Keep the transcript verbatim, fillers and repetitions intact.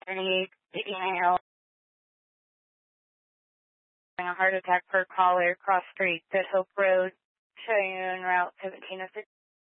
thirty-eight, taking a L. A heart attack per caller, cross street, Good Hope Road, showing you en route seventeen oh six.